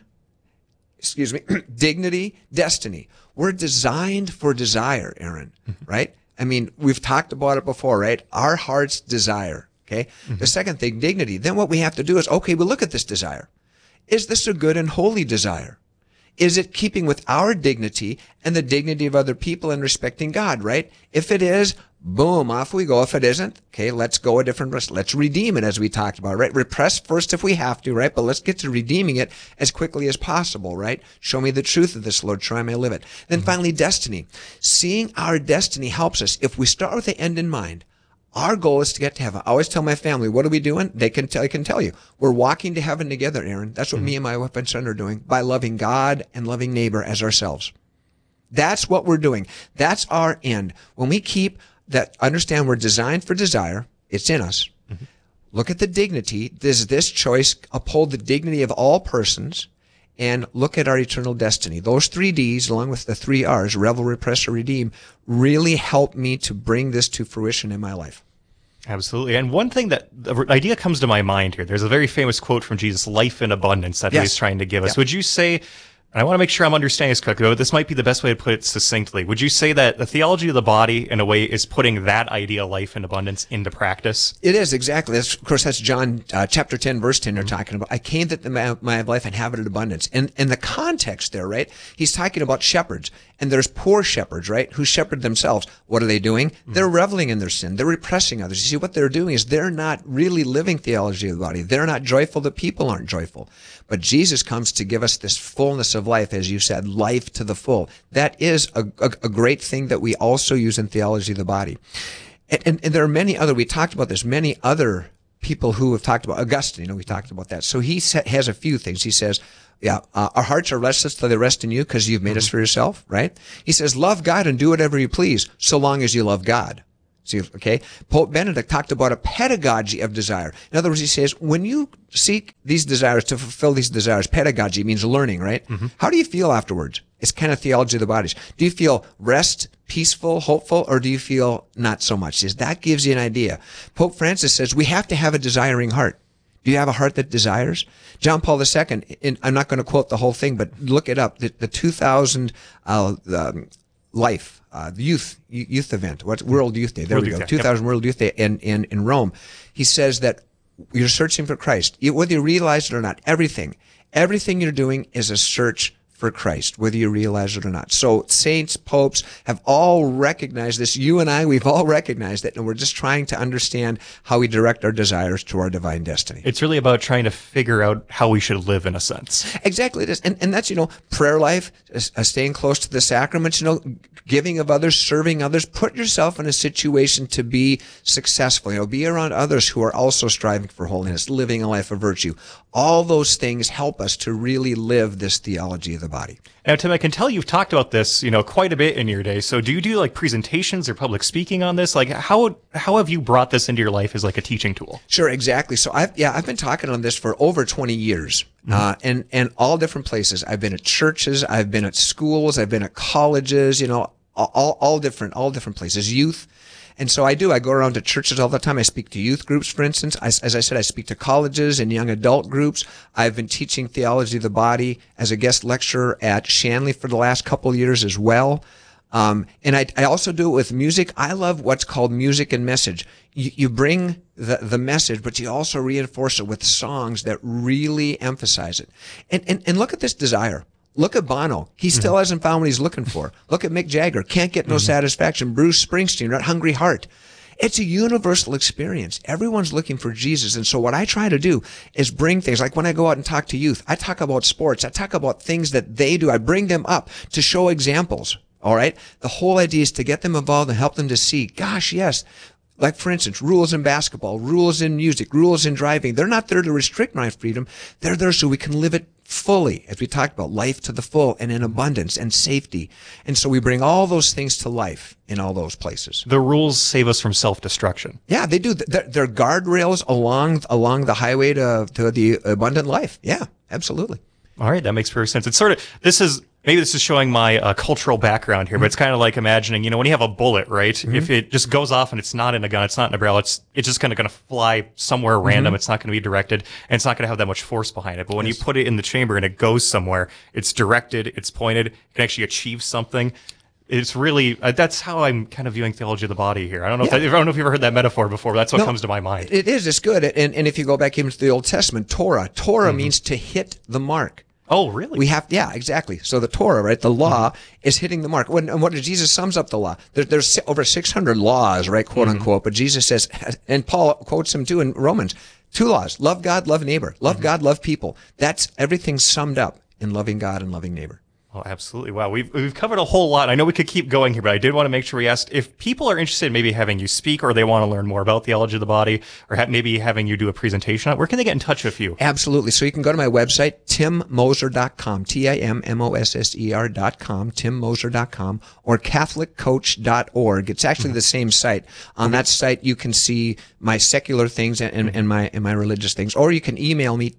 dignity, destiny. We're designed for desire, Aaron, right? I mean, we've talked about it before, right? Our heart's desire. Okay. The second thing, dignity. Then what we have to do is, okay, we'll look at this desire. Is this a good and holy desire? Is it keeping with our dignity and the dignity of other people and respecting God, right? If it is, boom, off we go. If it isn't, okay, let's go a different route. Let's redeem it as we talked about, right? Repress first if we have to, right? But let's get to redeeming it as quickly as possible, right? Show me the truth of this, Lord. Try may live it. Then finally, destiny. Seeing our destiny helps us. If we start with the end in mind, our goal is to get to heaven. I always tell my family, what are we doing? I can tell you. We're walking to heaven together, Aaron. That's what me and my wife and son are doing by loving God and loving neighbor as ourselves. That's what we're doing. That's our end. When we keep that, understand we're designed for desire. It's in us. Look at the dignity. Does this choice uphold the dignity of all persons? And look at our eternal destiny. Those 3 D's, along with the 3 R's, revel, repress, or redeem, really help me to bring this to fruition in my life. Absolutely. And one thing that the idea comes to my mind here, there's a very famous quote from Jesus, life in abundance, that he's trying to give us. Would you say, and I want to make sure I'm understanding this correctly, but this might be the best way to put it succinctly. Would you say that the theology of the body, in a way, is putting that idea, life in abundance, into practice? It is, exactly. Of course, that's John chapter 10, verse 10 they're talking about. I came that they might have life and have it in abundance. And the context there, right? He's talking about shepherds. And there's poor shepherds, right, who shepherd themselves. What are they doing? They're reveling in their sin. They're repressing others. You see, what they're doing is they're not really living theology of the body. They're not joyful. The people aren't joyful. But Jesus comes to give us this fullness of life, as you said, life to the full. That is a great thing that we also use in theology of the body. And there are many other, we talked about this, many other people who have talked about, Augustine, we talked about that. So he has a few things. He says, our hearts are restless till they rest in you because you've made us for yourself, right? He says, love God and do whatever you please, so long as you love God. See, okay? Pope Benedict talked about a pedagogy of desire. In other words, he says, when you seek these desires, to fulfill these desires, pedagogy means learning, right? How do you feel afterwards? It's kind of theology of the bodies. Do you feel rest, peaceful, hopeful, or do you feel not so much? He says, that gives you an idea. Pope Francis says, we have to have a desiring heart. Do you have a heart that desires? John Paul II, I'm not going to quote the whole thing, but look it up. The 2000 life, youth event, what's World Youth Day? There we go. 2000 World Youth Day in Rome. He says that you're searching for Christ. Whether you realize it or not, everything you're doing is a search for Christ, whether you realize it or not. So saints, popes have all recognized this. You and I, we've all recognized it, and we're just trying to understand how we direct our desires to our divine destiny. It's really about trying to figure out how we should live, in a sense. Exactly, it is. And that's, prayer life, staying close to the sacraments, giving of others, serving others. Put yourself in a situation to be successful. Be around others who are also striving for holiness, living a life of virtue. All those things help us to really live this theology of the body. Now, Tim, I can tell you've talked about this, quite a bit in your day. So do you do presentations or public speaking on this? How have you brought this into your life as a teaching tool? Sure, exactly. So I've been talking on this for over 20 years. And all different places. I've been at churches, I've been at schools, I've been at colleges, all different places, youth. And so I go around to churches all the time. I speak to youth groups, for instance. As I said, I speak to colleges and young adult groups. I've been teaching theology of the body as a guest lecturer at Shanley for the last couple of years as well. And I also do it with music. I love what's called music and message. You bring the message, but you also reinforce it with songs that really emphasize it. And look at this desire. Look at Bono. He still hasn't found what he's looking for. Look at Mick Jagger. Can't get no satisfaction. Bruce Springsteen, right? Hungry Heart. It's a universal experience. Everyone's looking for Jesus. And so what I try to do is bring things like when I go out and talk to youth, I talk about sports. I talk about things that they do. I bring them up to show examples. All right. The whole idea is to get them involved and help them to see, gosh, yes. Like, for instance, rules in basketball, rules in music, rules in driving. They're not there to restrict my freedom. They're there so we can live it fully, as we talked about, life to the full and in abundance and safety. And so we bring all those things to life in all those places. The rules save us from self-destruction. Yeah, they do. They're guardrails along the highway to the abundant life. Yeah, absolutely. All right, that makes perfect sense. It's maybe this is showing my cultural background here, but it's kind of like imagining, when you have a bullet, right? If it just goes off and it's not in a gun, it's not in a barrel, it's just kind of going to fly somewhere random. It's not going to be directed, and it's not going to have that much force behind it. But when you put it in the chamber and it goes somewhere, it's directed, it's pointed, it can actually achieve something. It's really, that's how I'm kind of viewing theology of the body here. I don't know if you've ever heard that metaphor before, but that's what comes to my mind. It is, it's good. And if you go back even to the Old Testament, Torah means to hit the mark. Oh, really? Yeah, exactly. So the Torah, right, the law is hitting the mark. And what Jesus sums up the law? There's over 600 laws, right, quote unquote, but Jesus says, and Paul quotes him too in Romans, 2 laws, love God, love neighbor, love God, love people. That's everything summed up in loving God and loving neighbor. Oh, absolutely. Wow. We've covered a whole lot. I know we could keep going here, but I did want to make sure we asked if people are interested in maybe having you speak, or they want to learn more about theology of the body, or maybe having you do a presentation on it, where can they get in touch with you? Absolutely. So you can go to my website, timmoser.com, TIMMOSSER.com, timmoser.com, or CatholicCoach.org. It's actually the same site. On that site, you can see my secular things and my religious things, or you can email me,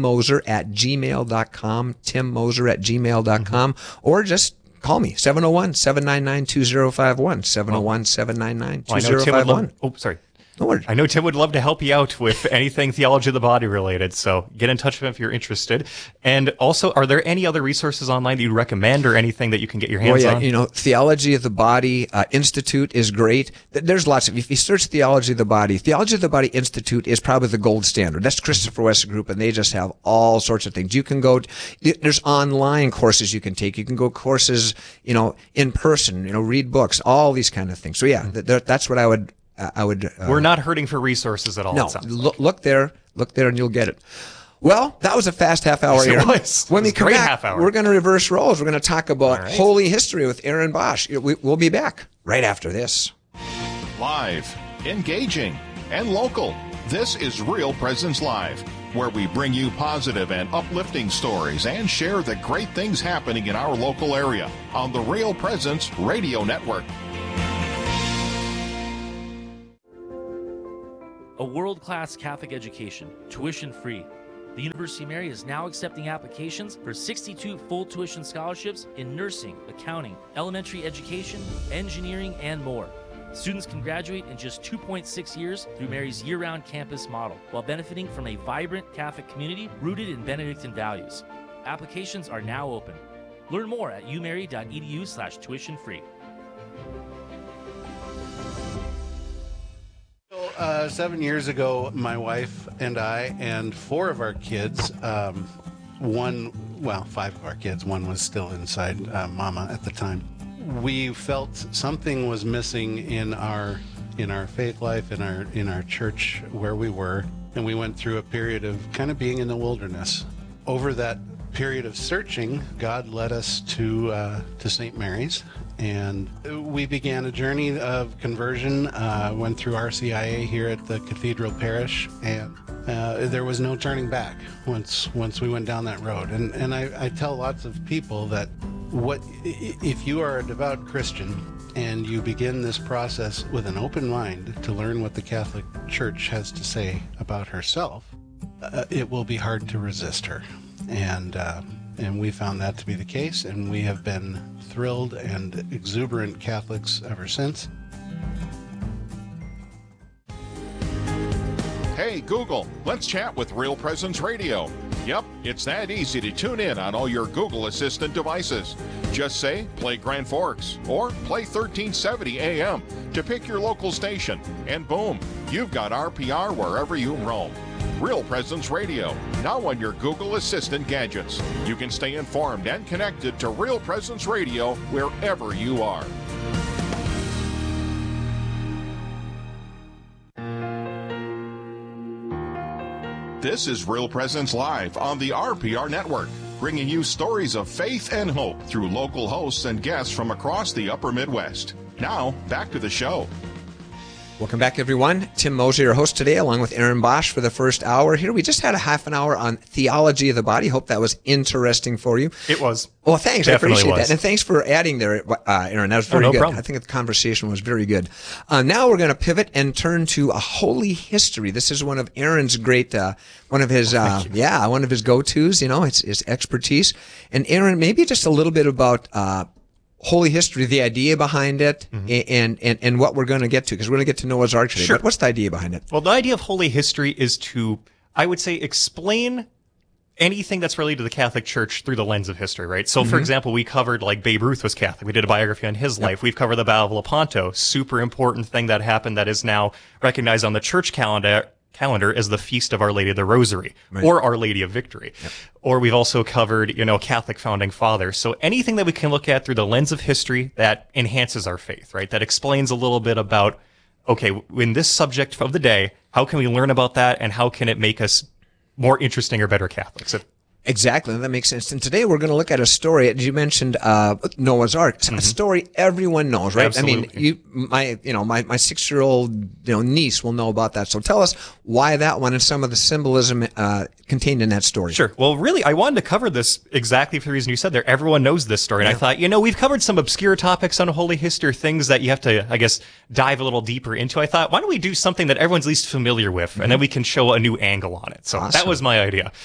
timmoser@gmail.com, timmoser@gmail.com. Or just call me, 701-799-2051, 701-799-2051. Oh, sorry. Lord. I know Tim would love to help you out with anything theology of the body related, so get in touch with him if you're interested. And also, are there any other resources online that you'd recommend or anything that you can get your hands on? Theology of the Body Institute is great. There's lots of, if you search Theology of the Body Institute is probably the gold standard. That's Christopher West Group, and they just have all sorts of things. You can go, there's online courses you can take. You can go courses, in person, read books, all these kind of things. So yeah, that's what I would. We're not hurting for resources at all. No, look there, and you'll get it. Well, that was a fast half hour. It was. When we come back, we're going to reverse roles. We're going to talk about holy history with Aaron Bosch. We'll be back right after this. Live, engaging, and local. This is Real Presence Live, where we bring you positive and uplifting stories and share the great things happening in our local area on the Real Presence Radio Network. A world-class Catholic education, tuition-free. The University of Mary is now accepting applications for 62 full tuition scholarships in nursing, accounting, elementary education, engineering, and more. Students can graduate in just 2.6 years through Mary's year-round campus model, while benefiting from a vibrant Catholic community rooted in Benedictine values. Applications are now open. Learn more at umary.edu/tuition-free. 7 years ago, my wife and I and 4 of our kids, 5 of our kids, one was still inside Mama at the time. We felt something was missing in our faith life, in our church where we were, and we went through a period of kind of being in the wilderness. Over that period of searching, God led us to St. Mary's. And we began a journey of conversion, went through RCIA here at the Cathedral Parish, and there was no turning back once we went down that road. And I tell lots of people that if you are a devout Christian and you begin this process with an open mind to learn what the Catholic Church has to say about herself, it will be hard to resist her. And we found that to be the case, and we have been thrilled and exuberant Catholics ever since. Hey, Google, let's chat with Real Presence Radio. Yep, it's that easy to tune in on all your Google Assistant devices. Just say, play Grand Forks, or play 1370 AM to pick your local station, and boom, you've got RPR wherever you roam. Real Presence Radio, now on your Google Assistant gadgets. You can stay informed and connected to Real Presence Radio wherever you are. This is Real Presence Live on the RPR Network, bringing you stories of faith and hope through local hosts and guests from across the upper Midwest. Now, back to the show. Welcome back, everyone. Tim Moser, your host today, along with Aaron Bosch for the first hour here. We just had a half an hour on theology of the body. Hope that was interesting for you. It was. Well, thanks. Definitely I appreciate was. that. And thanks for adding there, Aaron. That was very good. Problem. I think the conversation was very good. Now we're going to pivot and turn to a holy history. This is one of Aaron's great, one of his go-tos, it's his expertise. And Aaron, maybe just a little bit about, holy history, the idea behind it, and what we're going to get to, because we're going to get to Noah's Ark today. Sure. But what's the idea behind it? Well, the idea of holy history is to, I would say, explain anything that's related to the Catholic Church through the lens of history, right? So, for example, we covered, Babe Ruth was Catholic. We did a biography on his life. We've covered the Battle of Lepanto, super important thing that happened that is now recognized on the church calendar as the Feast of Our Lady of the Rosary, or Our Lady of Victory. Yep. Or we've also covered, Catholic founding fathers. So anything that we can look at through the lens of history that enhances our faith, right? That explains a little bit about, okay, in this subject of the day, how can we learn about that, and how can it make us more interesting or better Catholics? Exactly. That makes sense. And today we're going to look at a story, as you mentioned, Noah's Ark, a story everyone knows, right? Absolutely. I mean, my 6-year-old, niece will know about that. So tell us why that one and some of the symbolism, contained in that story. Sure. Well, really, I wanted to cover this exactly for the reason you said there. Everyone knows this story. And I thought, we've covered some obscure topics on holy history, things that you have to, I guess, dive a little deeper into. I thought, why don't we do something that everyone's least familiar with, and then we can show a new angle on it. So that was my idea. Okay.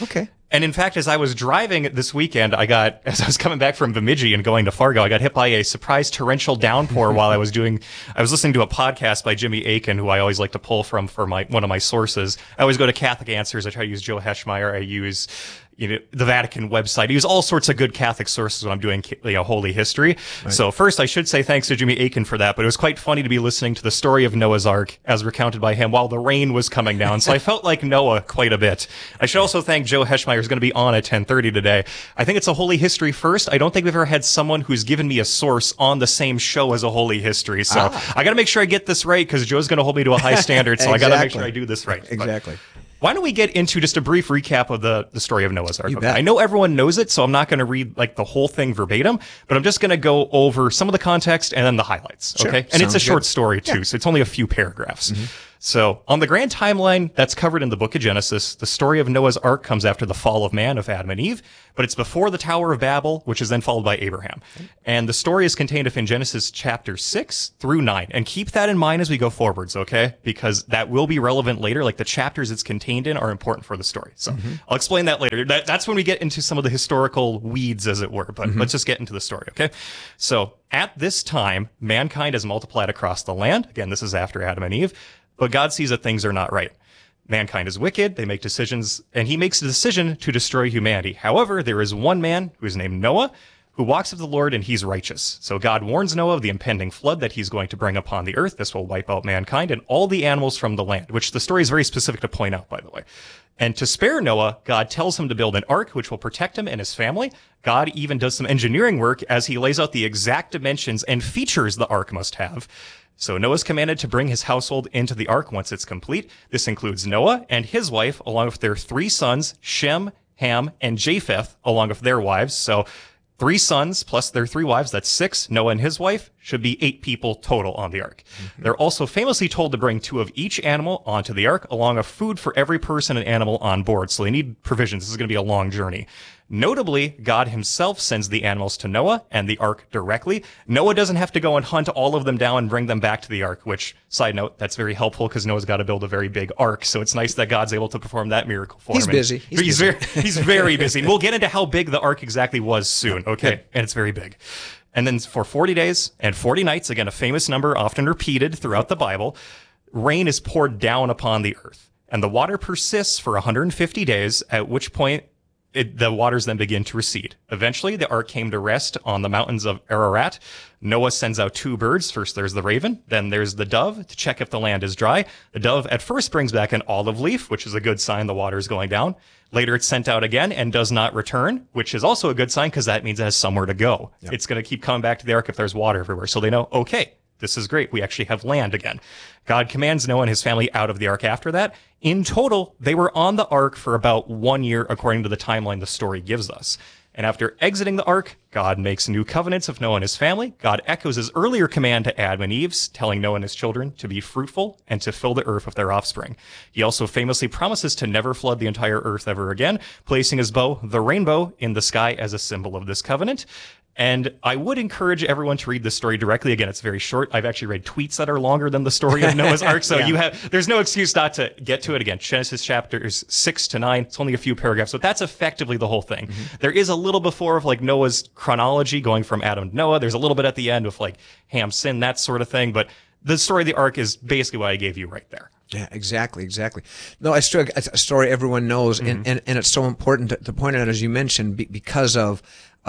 And in fact, as I was driving this weekend, as I was coming back from Bemidji and going to Fargo, I got hit by a surprise torrential downpour while I was listening to a podcast by Jimmy Akin, who I always like to pull from for one of my sources. I always go to Catholic Answers. I try to use Joe Heschmeyer. I use the Vatican website. I use all sorts of good Catholic sources when I'm doing Holy History. Right. So first, I should say thanks to Jimmy Akin for that, but it was quite funny to be listening to the story of Noah's Ark as recounted by him while the rain was coming down. So I felt like Noah quite a bit. I should also thank Joe Heschmeyer, who's going to be on at 10:30 today. I think it's a Holy History first. I don't think we've ever had someone who's given me a source on the same show as a Holy History. So I got to make sure I get this right because Joe's going to hold me to a high standard. So exactly. I got to make sure I do this right. Exactly. But why don't we get into just a brief recap of the story of Noah's Ark? I know everyone knows it, so I'm not going to read the whole thing verbatim, but I'm just going to go over some of the context and then the highlights. Sure. Okay. And it's a short story too, so it's only a few paragraphs. Mm-hmm. So on the grand timeline that's covered in the book of Genesis, the story of Noah's Ark comes after the fall of man, of Adam and Eve, but it's before the Tower of Babel, which is then followed by Abraham. And the story is contained in Genesis chapter 6 through 9. And keep that in mind as we go forwards, okay? Because that will be relevant later. Like the chapters it's contained in are important for the story. So I'll explain that later. That's when we get into some of the historical weeds, as it were. But let's just get into the story, okay? So at this time, mankind has multiplied across the land. Again, this is after Adam and Eve. But God sees that things are not right. Mankind is wicked. They make decisions, and he makes a decision to destroy humanity. However, there is one man who is named Noah who walks with the Lord, and he's righteous. So God warns Noah of the impending flood that he's going to bring upon the earth. This will wipe out mankind and all the animals from the land, which the story is very specific to point out, by the way. And to spare Noah, God tells him to build an ark which will protect him and his family. God even does some engineering work as he lays out the exact dimensions and features the ark must have. So Noah's commanded to bring his household into the ark once it's complete. This includes Noah and his wife, along with their 3 sons, Shem, Ham, and Japheth, along with their wives. So 3 sons plus their 3 wives, that's 6. Noah and his wife should be 8 people total on the ark. They're also famously told to bring 2 of each animal onto the ark, along with food for every person and animal on board. So they need provisions. This is going to be a long journey. Notably, God himself sends the animals to Noah and the ark directly. Noah doesn't have to go and hunt all of them down and bring them back to the ark, which, side note, that's very helpful because Noah's got to build a very big ark. So it's nice that God's able to perform that miracle for him. He's busy. He's very busy. And we'll get into how big the ark exactly was soon. Okay. And it's very big. And then for 40 days and 40 nights, again, a famous number often repeated throughout the Bible, rain is poured down upon the earth. And the water persists for 150 days, at which point the waters then begin to recede. Eventually, the ark came to rest on the mountains of Ararat. Noah sends out 2 birds. First, there's the raven. Then there's the dove to check if the land is dry. The dove at first brings back an olive leaf, which is a good sign the water is going down. Later, it's sent out again and does not return, which is also a good sign because that means it has somewhere to go. Yep. It's going to keep coming back to the ark if there's water everywhere. So they know, okay, this is great. We actually have land again. God commands Noah and his family out of the ark after that. In total, they were on the ark for about 1 year, according to the timeline the story gives us. And after exiting the ark, God makes new covenants of Noah and his family. God echoes his earlier command to Adam and Eve, telling Noah and his children to be fruitful and to fill the earth with their offspring. He also famously promises to never flood the entire earth ever again, placing his bow, the rainbow, in the sky as a symbol of this covenant. And I would encourage everyone to read this story directly. Again, it's very short. I've actually read tweets that are longer than the story of Noah's Ark. So there's no excuse not to get to it. Again, Genesis chapters 6 to 9. It's only a few paragraphs, but that's effectively the whole thing. There is a little before of Noah's chronology going from Adam to Noah. There's a little bit at the end of Ham's sin, that sort of thing. But the story of the ark is basically what I gave you right there. Yeah, exactly. No, it's a story everyone knows, and it's so important to point out, as you mentioned, because of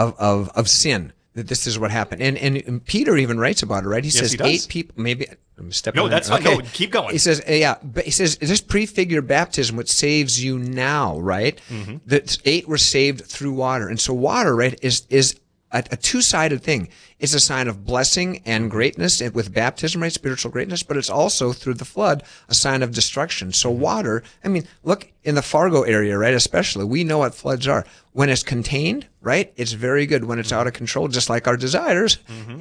sin, that this is what happened. And Peter even writes about it, right? He says 8 people, maybe I'm stepping. No, that's fine. Okay. No, keep going. He says, but he says this prefigure baptism, which saves you now, right? That 8 were saved through water, and so water, right, is a 2-sided thing. It's a sign of blessing and greatness with baptism, right? Spiritual greatness, but it's also through the flood a sign of destruction. So water, look in the Fargo area, right? Especially, we know what floods are. When it's contained, right? It's very good. When it's out of control, just like our desires,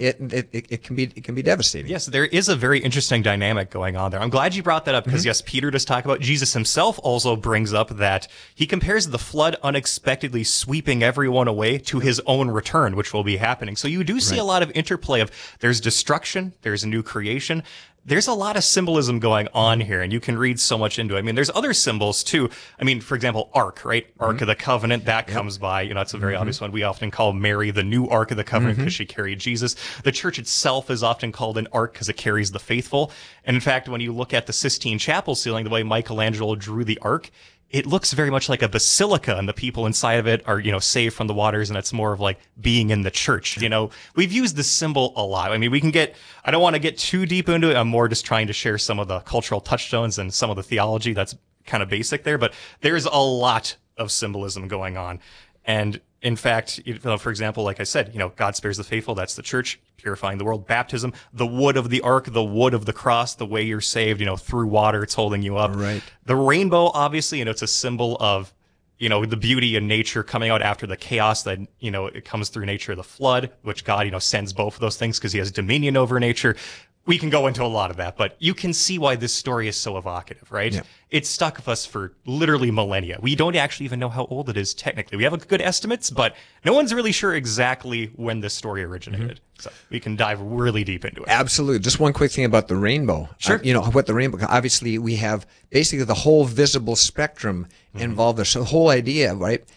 it can be devastating. Yes, there is a very interesting dynamic going on there. I'm glad you brought that up because yes, Peter does talk about. Jesus himself also brings up that he compares the flood unexpectedly sweeping everyone away to his own return, which will be happening. So you do see a lot of interplay of there's destruction, there's a new creation. there's a lot of symbolism going on here, and you can read so much into it. I mean, there's other symbols too. I mean, for example, Ark, right? Ark of the Covenant, that comes by. You know, it's a very obvious one. We often call Mary the new Ark of the Covenant because she carried Jesus. The church itself is often called an ark because it carries the faithful. And in fact, when you look at the Sistine Chapel ceiling, the way Michelangelo drew the ark, it looks very much like a basilica, and the people inside of it are, you know, saved from the waters, and it's more of like being in the church. You know, we've used this symbol a lot. I mean, I don't want to get too deep into it. I'm more just trying to share some of the cultural touchstones and some of the theology that's kind of basic there, but there's a lot of symbolism going on. And in fact, you know, for example, like I said, you know, God spares the faithful. That's the church purifying the world. Baptism, the wood of the ark, the wood of the cross, the way you're saved, you know, through water, it's holding you up. Right. The rainbow, obviously, you know, it's a symbol of, you know, the beauty in nature coming out after the chaos that, you know, it comes through nature, the flood, which God, you know, sends both of those things because he has dominion over nature. We can go into a lot of that, but you can see why this story is so evocative, right? Yeah. It's stuck with us for literally millennia. We don't actually even know how old it is technically. We have good estimates, but no one's really sure exactly when this story originated. So we can dive really deep into it. Absolutely. Just one quick thing about the rainbow. Sure. You know, what the rainbow, obviously we have basically the whole visible spectrum involved there. So the whole idea, right,